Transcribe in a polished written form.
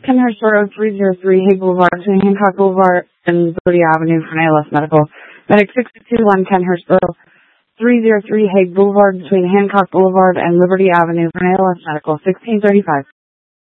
Kenhurst Road, 303 Hague Boulevard, between Hancock Boulevard and Liberty Avenue for an ALS Medical. Medic 621 Kenhurst Road, 303 Hague Boulevard, between Hancock Boulevard and Liberty Avenue for an ALS Medical, 1635.